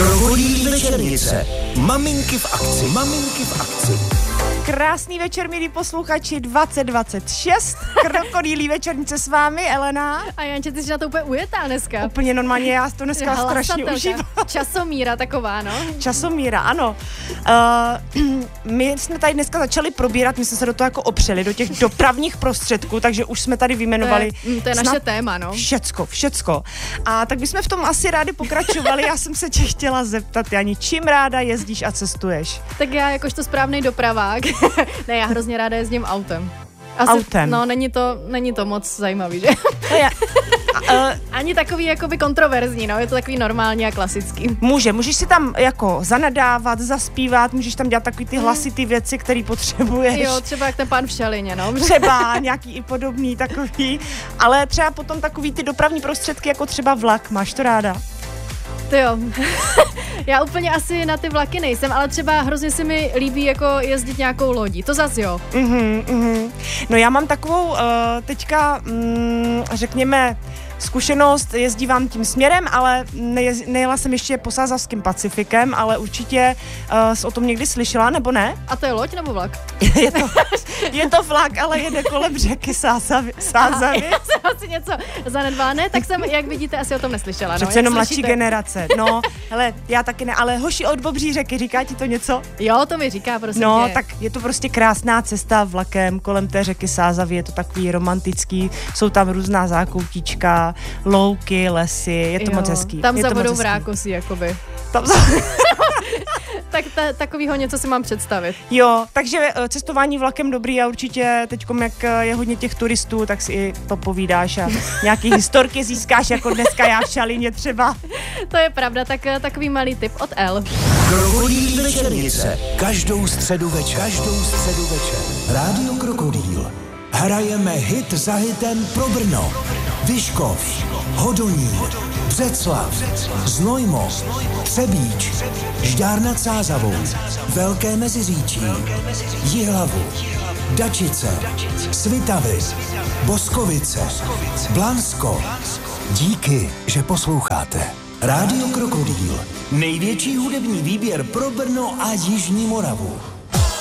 Krokodýlí večernice. Maminky v akci. Maminky v akci. Krásný večer, milí posluchači, 2026. Krokodýlí večernice s vámi, Elena. A Janče, ty jsi na to úplně ujetá dneska. Úplně normálně, já to dneska strašně užívám. Časomíra taková, no. Časomíra, ano. My jsme tady dneska začali probírat, my jsme se do toho jako opřeli, do těch dopravních prostředků, takže už jsme tady vyjmenovali. To je naše téma, no. Všecko. A tak bychom v tom asi rádi pokračovali. Já jsem se tě chtěla zeptat, Jani, čím ráda jezdíš a cestuješ? Tak já jakožto správnej dopravák. Ne, já hrozně ráda jezdím autem. Autem? No, není to moc zajímavý, že? Ani takový jakoby kontroverzní, no, je to takový normální a klasický. Můžeš si tam jako zanadávat, zaspívat, můžeš tam dělat takový ty hlasitý věci, který potřebuješ. Jo, třeba jak ten pán v Šelině, no. Třeba nějaký i podobný takový, ale třeba potom takový ty dopravní prostředky, jako třeba vlak, máš to ráda? Ty jo. Já úplně asi na ty vlaky nejsem, ale třeba hrozně se mi líbí jako jezdit nějakou lodí, to zas jo. No já mám takovou teďka, řekněme, zkušenost, jezdívám tím směrem, ale nejela jsem ještě Posázavským Pacifikem, ale určitě jsi o tom někdy slyšela, nebo ne? A to je loď nebo vlak? Je to vlak, ale jede kolem řeky Sázavy. Já jsem asi něco zanedbáne, tak jsem, jak vidíte, asi o tom neslyšela. Přece jenom mladší generace. No, hele, já taky ne, ale hoši od Bobří řeky, říká ti to něco? Jo, to mi říká, prosím. No, tak je to prostě krásná cesta vlakem kolem té řeky Sázavy, je to takový romantický, jsou tam různá zákoutička, louky, lesy, je to moc hezký. Tam za vodou v Rákosí, jakoby. Tak takovýho něco si mám představit. Jo, takže cestování vlakem dobrý a určitě teďkom, jak je hodně těch turistů, tak si i to povídáš a nějaký historky získáš, jako dneska já v Šalině třeba. To je pravda, tak takový malý tip od L. Krokodýlí večernice. Každou středu večer. Rádio Krokodýl. Hrajeme hit za hitem pro Brno, Vyškov, Hodonín, Břeclav, Znojmo, Třebíč, Žďár nad Sázavou, Velké Meziříčí, Jihlavu, Dačice, Svitavy, Boskovice, Blansko. Díky, že posloucháte. Rádio Krokodýl. Největší hudební výběr pro Brno a Jižní Moravu.